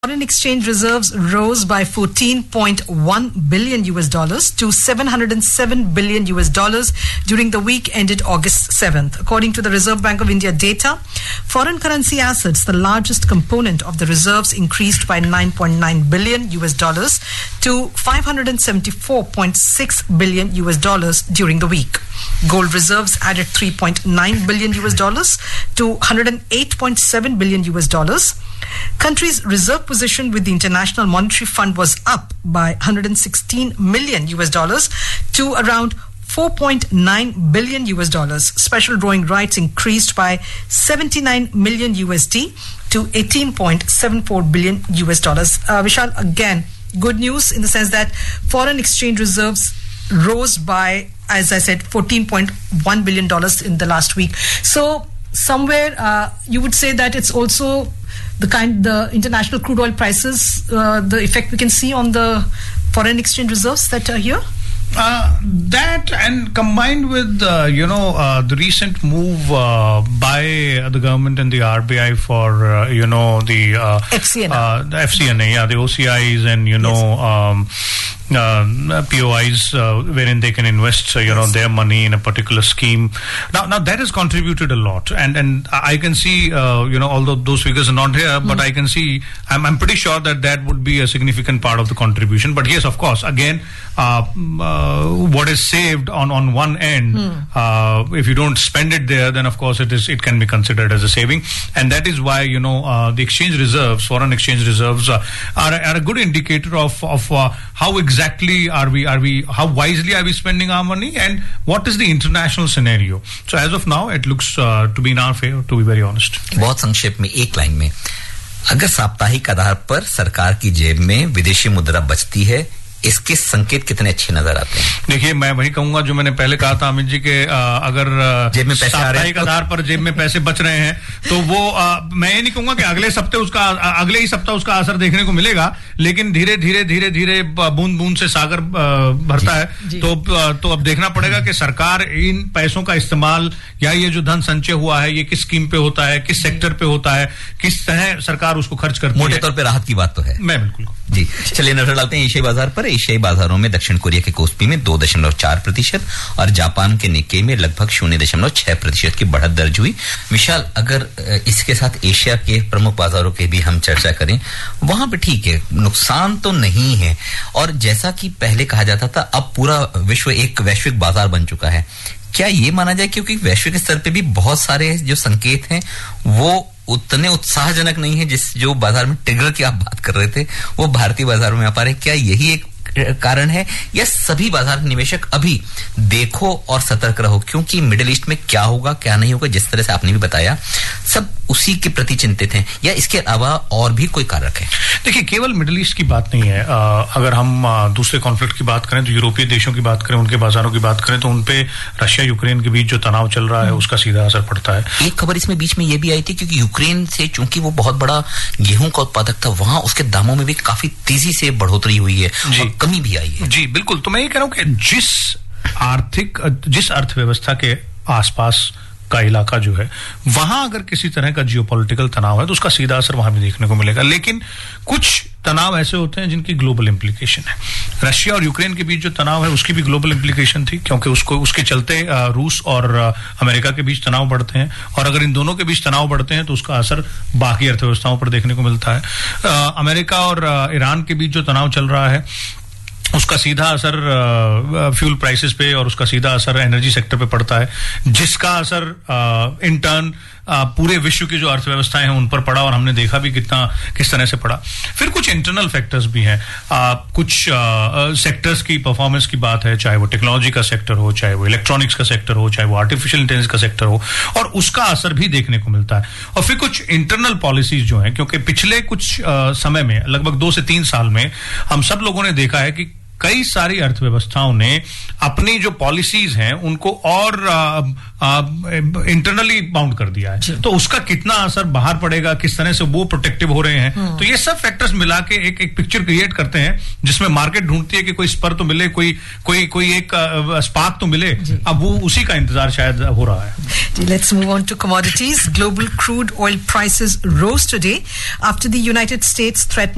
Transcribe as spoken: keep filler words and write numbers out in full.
Foreign exchange reserves rose by fourteen point one billion U S dollars to seven hundred seven billion U S dollars during the week ended August seventh. According to the Reserve Bank of India data, foreign currency assets, the largest component of the reserves, increased by nine point nine billion U S dollars to five hundred seventy-four point six billion U S dollars during the week. Gold reserves added three point nine billion U S dollars to one hundred eight point seven billion U S dollars. Country's reserve position with the International Monetary Fund was up by one hundred sixteen million U S dollars to around four point nine billion U S dollars. Special drawing rights increased by seventy-nine million U S D to eighteen point seven four billion U S dollars. Uh, Vishal, again, good news in the sense that foreign exchange reserves rose by, as I said, fourteen point one billion dollars in the last week. So somewhere uh, you would say that it's also the kind, the international crude oil prices, uh, the effect we can see on the foreign exchange reserves that are here? Uh, that and combined with uh, you know uh, the recent move uh, by the government and the R B I for uh, you know the uh, F C N A, uh, the F C N A, yeah, the O C Is and you know yes. um, uh, P O Is uh, wherein they can invest uh, you yes. know their money in a particular scheme. Now, now that has contributed a lot, and and I can see uh, you know although those figures are not here, mm. but I can see I'm I'm pretty sure that that would be a significant part of the contribution. But yes, of course, again. Uh, uh, what is saved on, on one end, hmm. uh, if you don't spend it there, then of course it is it can be considered as a saving, and that is why you know uh, the exchange reserves, foreign exchange reserves, uh, are, are a good indicator of of uh, how exactly are we are we how wisely are we spending our money, and what is the international scenario. So as of now, it looks uh, to be in our favor. To be very honest. बहुत संक्षेप में एक line में, अगर साप्ताहिक आधार पर सरकार की जेब में विदेशी मुद्रा बचती है, इसके संकेत कितने अच्छे नजर आते हैं? देखिए, मैं वही कहूंगा जो मैंने पहले कहा था अमित जी के आ, अगर जेब में पैसे आ रहे हैं, आधार पर जेब में पैसे बच रहे हैं, तो वो आ, मैं ये नहीं कहूंगा कि अगले सप्ते उसका अगले ही सप्ताह उसका असर देखने को मिलेगा, लेकिन धीरे धीरे धीरे धीरे बूंद बूंद से सागर भरता है। तो तो अब देखना पड़ेगा कि सरकार इन पैसों का इस्तेमाल या ये जो धन संचय हुआ है ये किस स्कीम पे होता है, किस सेक्टर पे होता है, किस तरह सरकार उसको खर्च करती है। मोटे तौर पे राहत की बात तो है। मैं बिल्कुल जी। चलिए नजर डालते हैं एशियाई बाजार पर। एशियाई बाजारों में दक्षिण कोरिया के कोस्पी में दो दशमलव चार प्रतिशत और जापान के निक्केई में लगभग शून्य दशमलव छह प्रतिशत की बढ़त दर्ज हुई। विशाल, अगर इसके साथ एशिया के प्रमुख बाजारों की भी हम चर्चा करें, वहां पे ठीक है, नुकसान तो नहीं है, और जैसा कि पहले कहा जाता था, अब पूरा विश्व एक वैश्विक बाजार बन चुका है। क्या ये माना जाए, क्योंकि वैश्विक स्तर पे भी बहुत सारे जो संकेत हैं वो उतने उत्साहजनक नहीं है, जिस जो बाजार में ट्रिगर की आप बात कर रहे थे वो भारतीय बाजारों में आ पा रहे। क्या यही एक कारण है, या सभी बाजार निवेशक अभी देखो और सतर्क रहो, क्योंकि मिडिल ईस्ट में क्या होगा क्या नहीं होगा, जिस तरह से आपने भी बताया, सब उसी के प्रति चिंतित हैं, या इसके अलावा और भी कोई कारक है? देखिए, केवल मिडिल ईस्ट की बात नहीं है। आ, अगर हम आ, दूसरे कॉन्फ्लिक्ट की बात करें तो यूरोपीय देशों की बात करें, उनके बाजारों की बात करें, तो उनपे रशिया यूक्रेन के बीच जो तनाव चल रहा है उसका सीधा असर पड़ता है। एक खबर इसमें बीच में ये भी आई थी, क्योंकि यूक्रेन से चूंकि वो बहुत बड़ा गेहूं का उत्पादक था, वहां उसके दामों में भी काफी तेजी से बढ़ोतरी हुई है और कमी भी आई है। जी बिल्कुल। तो मैं ये कह रहा हूं कि जिस आर्थिक जिस अर्थव्यवस्था के आसपास का इलाका जो है, वहां अगर किसी तरह का जियोपॉलिटिकल तनाव है तो उसका सीधा असर वहां भी देखने को मिलेगा। लेकिन कुछ तनाव ऐसे होते हैं जिनकी ग्लोबल इम्प्लीकेशन है। रशिया और यूक्रेन के बीच जो तनाव है उसकी भी ग्लोबल इम्प्लीकेशन थी, क्योंकि उसको उसके चलते रूस और अमेरिका के बीच तनाव बढ़ते हैं, और अगर इन दोनों के बीच तनाव बढ़ते हैं तो उसका असर बाकी अर्थव्यवस्थाओं पर देखने को मिलता है। अमेरिका और ईरान के बीच जो तनाव चल रहा है उसका सीधा असर फ्यूल प्राइसेस पे और उसका सीधा असर एनर्जी सेक्टर पे पड़ता है, जिसका असर इन टर्न पूरे विश्व की जो अर्थव्यवस्थाएं हैं उन पर पड़ा, और हमने देखा भी कितना किस तरह से पड़ा। फिर कुछ इंटरनल फैक्टर्स भी हैं, आ, कुछ सेक्टर्स की परफॉर्मेंस की बात है, चाहे वो टेक्नोलॉजी का सेक्टर हो, चाहे वो इलेक्ट्रॉनिक्स का सेक्टर हो, चाहे वो आर्टिफिशियल इंटेलिजेंस का सेक्टर हो, और उसका असर भी देखने को मिलता है। और फिर कुछ इंटरनल पॉलिसीज जो हैं, क्योंकि पिछले कुछ आ, समय में लगभग दो से तीन साल में हम सब लोगों ने देखा है कि कई सारी अर्थव्यवस्थाओं ने अपनी जो पॉलिसीज हैं उनको और इंटरनली बाउंड कर दिया है, तो उसका कितना असर बाहर पड़ेगा, किस तरह से वो प्रोटेक्टिव हो रहे हैं, तो ये सब फैक्टर्स मिला के एक एक पिक्चर क्रिएट करते हैं जिसमें मार्केट ढूंढती है कि कोई स्पर तो मिले, कोई कोई कोई एक स्पार्क तो मिले। अब वो उसी का इंतजार शायद हो रहा है। Let's move on to commodities. Global crude oil prices rose today after the United States threatened